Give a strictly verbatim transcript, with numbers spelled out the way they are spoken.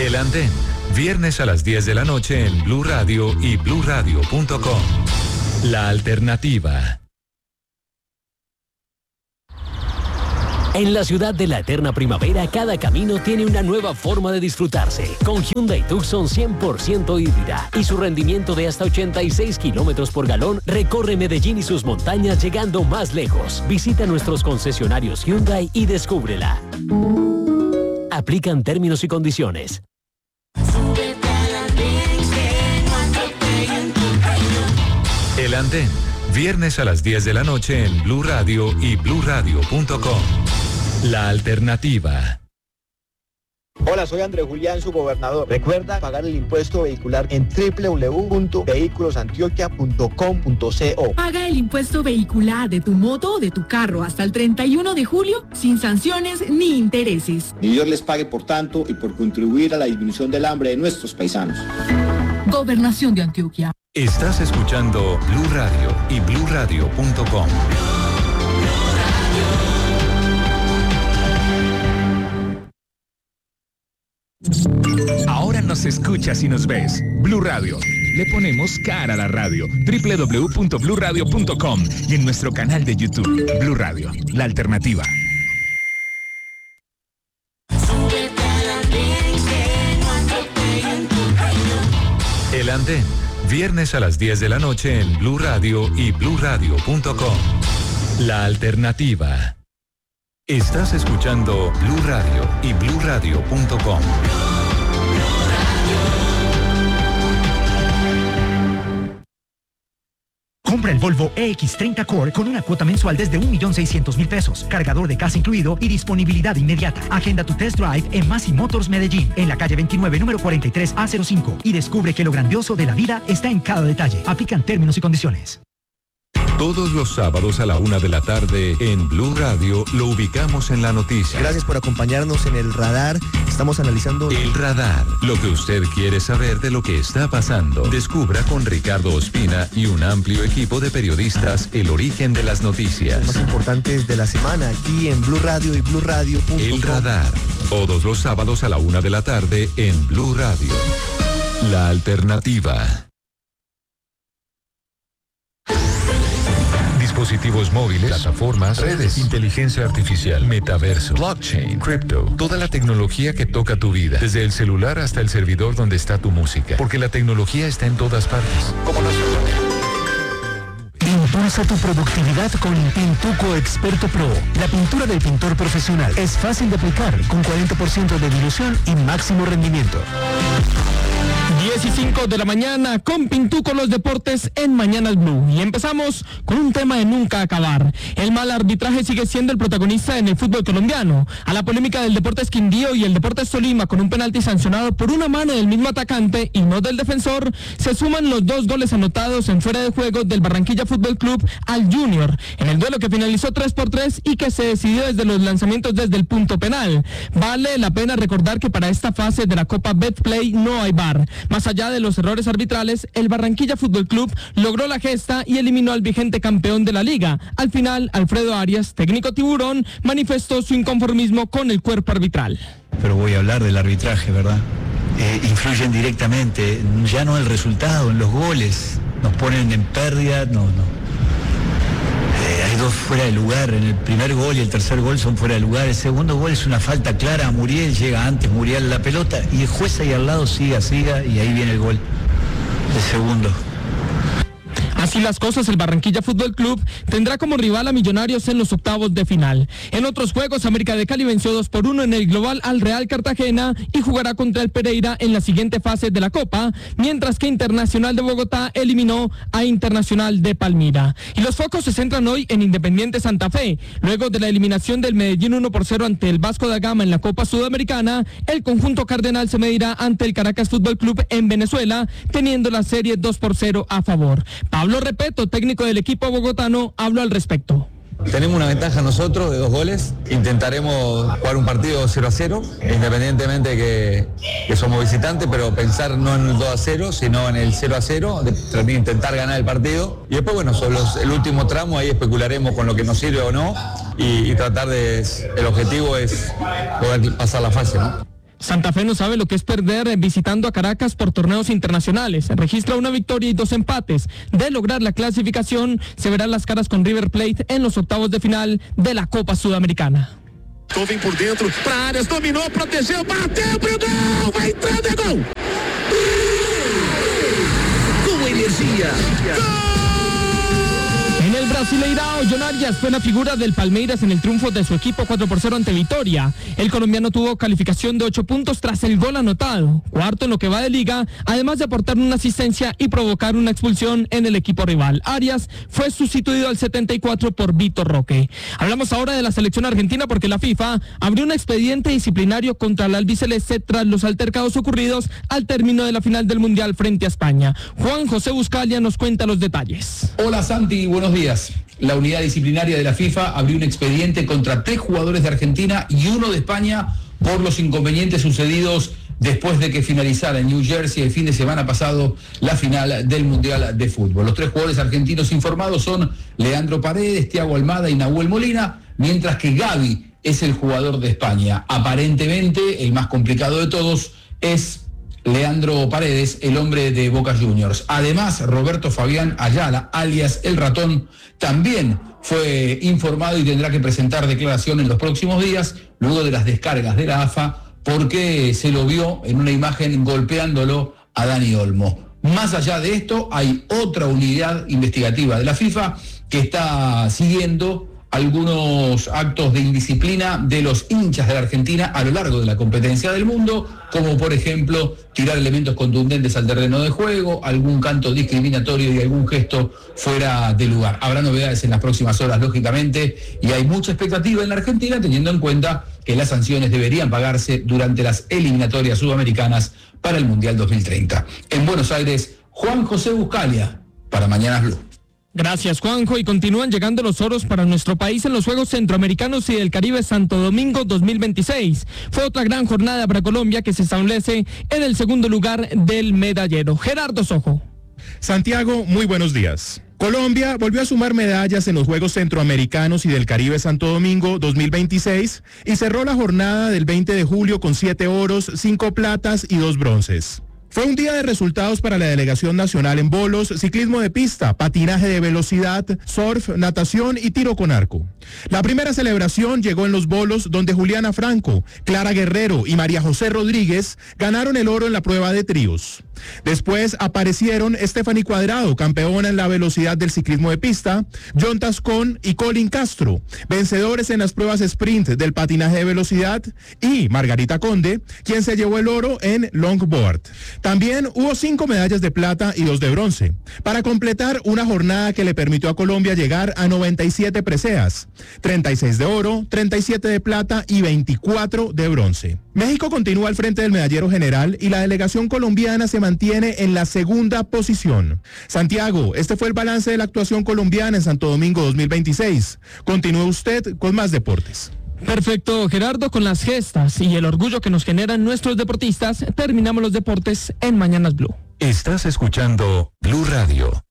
El Andén, viernes a las diez de la noche en Blue Radio y blue radio punto com. La alternativa. En la ciudad de la eterna primavera, cada camino tiene una nueva forma de disfrutarse. Con Hyundai Tucson cien por ciento híbrida y su rendimiento de hasta ochenta y seis kilómetros por galón, recorre Medellín y sus montañas llegando más lejos. Visita nuestros concesionarios Hyundai y descúbrela. Aplican términos y condiciones. El Andén, viernes a las diez de la noche en Blue Radio y blue radio punto com. La alternativa. Hola, soy Andrés Julián, su gobernador. Recuerda pagar el impuesto vehicular en doble u doble u doble u punto vehículos antioquia punto com punto co. Paga el impuesto vehicular de tu moto o de tu carro hasta el treinta y uno de julio sin sanciones ni intereses. Y Dios les pague por tanto y por contribuir a la disminución del hambre de nuestros paisanos. Gobernación de Antioquia. Estás escuchando Blue Radio y blue radio punto com. Ahora nos escuchas y nos ves. Blue Radio. Le ponemos cara a la radio. doble u doble u doble u punto blue radio punto com y en nuestro canal de YouTube. Blue Radio, la alternativa. El Andén, viernes a las diez de la noche en Blue Radio y blue radio punto com. La alternativa. Estás escuchando Blue Radio y blue radio punto com. Compra el Volvo E X treinta Core con una cuota mensual desde un millón seiscientos mil pesos, cargador de casa incluido y disponibilidad inmediata. Agenda tu test drive en Masi Motors Medellín, en la calle veintinueve, número cuarenta y tres A cero cinco, y descubre que lo grandioso de la vida está en cada detalle. Aplican términos y condiciones. Todos los sábados a la una de la tarde en Blue Radio lo ubicamos en la noticia. Gracias por acompañarnos en el radar. Estamos analizando... El radar, lo que usted quiere saber de lo que está pasando. Descubra con Ricardo Ospina y un amplio equipo de periodistas el origen de las noticias. Los más importantes de la semana aquí en Blue Radio y blue radio punto com. El radar, todos los sábados a la una de la tarde en Blue Radio. La alternativa. Dispositivos móviles, plataformas, redes, inteligencia artificial, metaverso, blockchain, cripto, toda la tecnología que toca tu vida, desde el celular hasta el servidor donde está tu música, porque la tecnología está en todas partes. Como nosotros. Impulsa tu productividad con Pintuco Experto Pro. La pintura del pintor profesional es fácil de aplicar, con cuarenta por ciento de dilución y máximo rendimiento. diez y cinco de la mañana con Pintuco los deportes en Mañanas Blue. Y empezamos con un tema de nunca acabar. El mal arbitraje sigue siendo el protagonista en el fútbol colombiano. A la polémica del Deportes Quindío y el Deportes Tolima con un penalti sancionado por una mano del mismo atacante y no del defensor, se suman los dos goles anotados en fuera de juego del Barranquilla Fútbol Club al Junior, en el duelo que finalizó tres por tres y que se decidió desde los lanzamientos desde el punto penal. Vale la pena recordar que para esta fase de la Copa Betplay no hay V A R. Más allá de los errores arbitrales, el Barranquilla Fútbol Club logró la gesta y eliminó al vigente campeón de la liga. Al final, Alfredo Arias, técnico tiburón, manifestó su inconformismo con el cuerpo arbitral. Pero voy a hablar del arbitraje, ¿verdad? Eh, influyen directamente, ya no el resultado, en los goles. Nos ponen en pérdida, no, no. Eh, hay dos fuera de lugar, en el primer gol y el tercer gol son fuera de lugar. El segundo gol es una falta clara a Muriel, llega antes Muriel a la pelota y el juez ahí al lado siga, siga y ahí viene el gol, el segundo. Así las cosas, el Barranquilla Fútbol Club tendrá como rival a Millonarios en los octavos de final. En otros juegos, América de Cali venció dos por uno en el global al Real Cartagena y jugará contra el Pereira en la siguiente fase de la Copa, mientras que Internacional de Bogotá eliminó a Internacional de Palmira. Y los focos se centran hoy en Independiente Santa Fe. Luego de la eliminación del Medellín uno por cero ante el Vasco da Gama en la Copa Sudamericana, el conjunto cardenal se medirá ante el Caracas Fútbol Club en Venezuela, teniendo la serie dos por cero a favor. Pablo Repeto, técnico del equipo bogotano, habló al respecto. Tenemos una ventaja nosotros de dos goles, intentaremos jugar un partido cero a cero, independientemente que, que somos visitantes, pero pensar no en el dos a cero, sino en el cero a cero, de intentar ganar el partido. Y después, bueno, sobre los, el último tramo, ahí especularemos con lo que nos sirve o no, y, y tratar de, el objetivo es poder pasar la fase, ¿no? Santa Fe no sabe lo que es perder visitando a Caracas por torneos internacionales. Registra una victoria y dos empates. De lograr la clasificación, se verán las caras con River Plate en los octavos de final de la Copa Sudamericana. Vem por dentro, para áreas, dominou, protegeu, bateu pro gol, vai entrando, é gol! Com energia! Gol! En el Brasileirao, John Arias fue la figura del Palmeiras en el triunfo de su equipo cuatro por cero ante Vitória. El colombiano tuvo calificación de ocho puntos tras el gol anotado, cuarto en lo que va de liga, además de aportar una asistencia y provocar una expulsión en el equipo rival. Arias fue sustituido al setenta y cuatro por Vitor Roque. Hablamos ahora de la selección argentina porque la FIFA abrió un expediente disciplinario contra el albiceleste tras los altercados ocurridos al término de la final del Mundial frente a España. Juan José Buscalia nos cuenta los detalles. Hola Santi, buenos días. La unidad disciplinaria de la FIFA abrió un expediente contra tres jugadores de Argentina y uno de España por los inconvenientes sucedidos después de que finalizara en New Jersey el fin de semana pasado la final del Mundial de Fútbol. Los tres jugadores argentinos informados son Leandro Paredes, Thiago Almada y Nahuel Molina, mientras que Gavi es el jugador de España. Aparentemente, el más complicado de todos es Leandro Paredes, el hombre de Boca Juniors. Además, Roberto Fabián Ayala, alias El Ratón, también fue informado y tendrá que presentar declaración en los próximos días, luego de las descargas de la A F A, porque se lo vio en una imagen golpeándolo a Dani Olmo. Más allá de esto, hay otra unidad investigativa de la FIFA que está siguiendo algunos actos de indisciplina de los hinchas de la Argentina a lo largo de la competencia del mundo, como por ejemplo tirar elementos contundentes al terreno de juego, algún canto discriminatorio y algún gesto fuera de lugar. Habrá novedades en las próximas horas, lógicamente, y hay mucha expectativa en la Argentina, teniendo en cuenta que las sanciones deberían pagarse durante las eliminatorias sudamericanas para el Mundial dos mil treinta. En Buenos Aires, Juan José Buscalia, para Mañanas Blue. Gracias, Juanjo, y continúan llegando los oros para nuestro país en los Juegos Centroamericanos y del Caribe Santo Domingo dos mil veintiséis. Fue otra gran jornada para Colombia que se establece en el segundo lugar del medallero. Gerardo Sojo. Santiago, muy buenos días. Colombia volvió a sumar medallas en los Juegos Centroamericanos y del Caribe Santo Domingo dos mil veintiséis y cerró la jornada del veinte de julio con siete oros, cinco platas y dos bronces. Fue un día de resultados para la delegación nacional en bolos, ciclismo de pista, patinaje de velocidad, surf, natación y tiro con arco. La primera celebración llegó en los bolos, donde Juliana Franco, Clara Guerrero y María José Rodríguez ganaron el oro en la prueba de tríos. Después aparecieron Stephanie Cuadrado, campeona en la velocidad del ciclismo de pista, John Tascón y Colin Castro, vencedores en las pruebas sprint del patinaje de velocidad, y Margarita Conde, quien se llevó el oro en longboard. También hubo cinco medallas de plata y dos de bronce, para completar una jornada que le permitió a Colombia llegar a noventa y siete preseas, treinta y seis de oro, treinta y siete de plata y veinticuatro de bronce. México continúa al frente del medallero general y la delegación colombiana se mantiene en la segunda posición. Santiago, este fue el balance de la actuación colombiana en Santo Domingo dos mil veintiséis. Continúe usted con más deportes. Perfecto, Gerardo, con las gestas y el orgullo que nos generan nuestros deportistas, terminamos los deportes en Mañanas Blue. Estás escuchando Blue Radio.